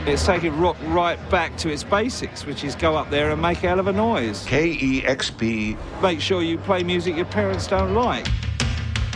It's taking rock right back to its basics, which is go up there and make a hell of a noise. KEXP. Make sure you play music your parents don't like.